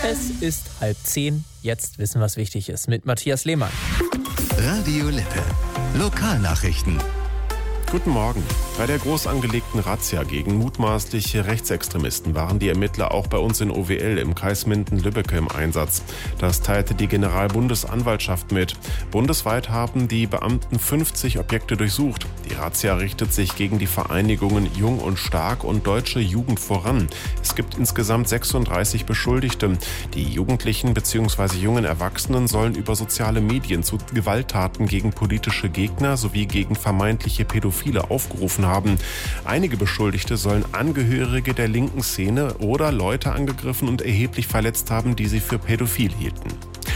Es ist 9:30. Jetzt wissen, was wichtig ist. Mit Matthias Lehmann. Radio Lippe. Lokalnachrichten. Guten Morgen. Bei der groß angelegten Razzia gegen mutmaßliche Rechtsextremisten waren die Ermittler auch bei uns in OWL im Kreis Minden-Lübbecke im Einsatz. Das teilte die Generalbundesanwaltschaft mit. Bundesweit haben die Beamten 50 Objekte durchsucht. Die Razzia richtet sich gegen die Vereinigungen Jung und Stark und Deutsche Jugend voran. Es gibt insgesamt 36 Beschuldigte. Die Jugendlichen bzw. jungen Erwachsenen sollen über soziale Medien zu Gewalttaten gegen politische Gegner sowie gegen vermeintliche Pädophile aufgerufen haben. Einige Beschuldigte sollen Angehörige der linken Szene oder Leute angegriffen und erheblich verletzt haben, die sie für pädophil hielten.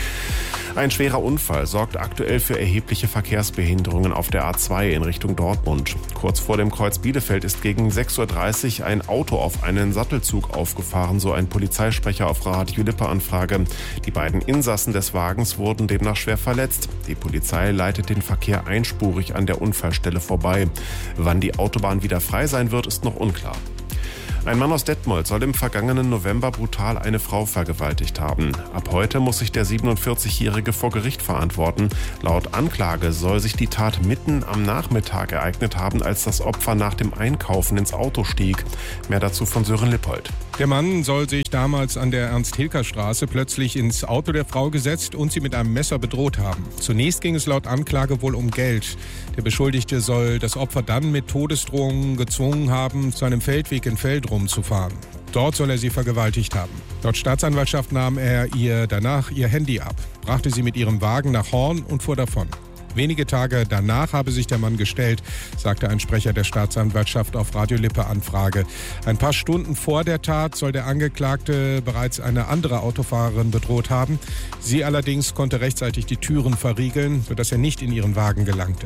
Ein schwerer Unfall sorgt aktuell für erhebliche Verkehrsbehinderungen auf der A2 in Richtung Dortmund. Kurz vor dem Kreuz Bielefeld ist gegen 6:30 Uhr ein Auto auf einen Sattelzug aufgefahren, so ein Polizeisprecher auf Radio Lippe Anfrage. Die beiden Insassen des Wagens wurden demnach schwer verletzt. Die Polizei leitet den Verkehr einspurig an der Unfallstelle vorbei. Wann die Autobahn wieder frei sein wird, ist noch unklar. Ein Mann aus Detmold soll im vergangenen November brutal eine Frau vergewaltigt haben. Ab heute muss sich der 47-Jährige vor Gericht verantworten. Laut Anklage soll sich die Tat mitten am Nachmittag ereignet haben, als das Opfer nach dem Einkaufen ins Auto stieg. Mehr dazu von Sören Lippold. Der Mann soll sich damals an der Ernst-Hilker-Straße plötzlich ins Auto der Frau gesetzt und sie mit einem Messer bedroht haben. Zunächst ging es laut Anklage wohl um Geld. Der Beschuldigte soll das Opfer dann mit Todesdrohungen gezwungen haben, zu einem Feldweg in Feldrum zu fahren. Dort soll er sie vergewaltigt haben. Laut Staatsanwaltschaft nahm er ihr danach ihr Handy ab, brachte sie mit ihrem Wagen nach Horn und fuhr davon. Wenige Tage danach habe sich der Mann gestellt, sagte ein Sprecher der Staatsanwaltschaft auf Radio Lippe Anfrage. Ein paar Stunden vor der Tat soll der Angeklagte bereits eine andere Autofahrerin bedroht haben. Sie allerdings konnte rechtzeitig die Türen verriegeln, sodass er nicht in ihren Wagen gelangte.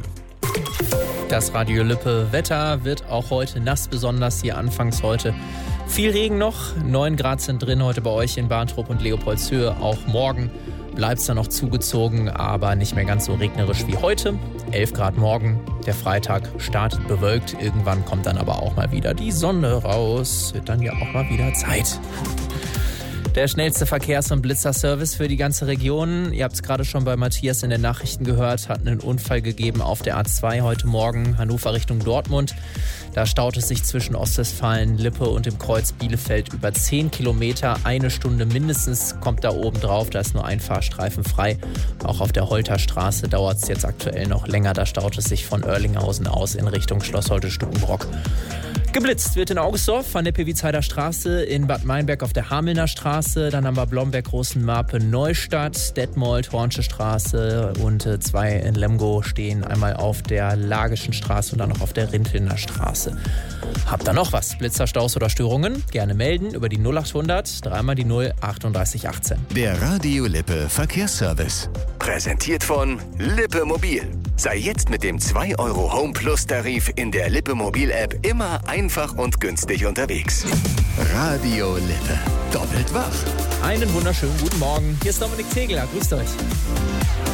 Das Radio Lippe Wetter wird auch heute nass, besonders hier anfangs heute. Viel Regen noch, 9 Grad sind drin heute bei euch in Barntrup und Leopoldshöhe. Auch morgen bleibt es dann noch zugezogen, aber nicht mehr ganz so regnerisch wie heute. 11 Grad morgen, der Freitag startet bewölkt. Irgendwann kommt dann aber auch mal wieder die Sonne raus. Wird dann ja auch mal wieder Zeit. Der schnellste Verkehrs- und Blitzerservice für die ganze Region. Ihr habt es gerade schon bei Matthias in den Nachrichten gehört, hat einen Unfall gegeben auf der A2 heute Morgen, Hannover Richtung Dortmund. Da staut es sich zwischen Ostwestfalen, Lippe und dem Kreuz Bielefeld über 10 Kilometer. 1 Stunde mindestens kommt da oben drauf, da ist nur ein Fahrstreifen frei. Auch auf der Holterstraße dauert es jetzt aktuell noch länger. Da staut es sich von Oerlinghausen aus in Richtung Schloss Holte-Stukenbrock. Geblitzt wird in Augustdorf an der Pewitzheider Straße, in Bad Meinberg auf der Hamelner Straße, dann haben wir Blomberg, Großenmarpe, Neustadt, Detmold, Hornsche Straße und 2 in Lemgo stehen einmal auf der Lagischen Straße und dann noch auf der Rintelner Straße. Habt ihr noch was? Blitzer, Staus oder Störungen? Gerne melden über die 0800 3 die 0 38 18. Der Radio Lippe Verkehrsservice. Präsentiert von Lippe Mobil. Sei jetzt mit dem 2 € Home Plus Tarif in der Lippe Mobil App immer einfach und günstig unterwegs. Radio Lippe. Doppelt wach. Einen wunderschönen guten Morgen. Hier ist Dominik Tegler. Grüßt euch.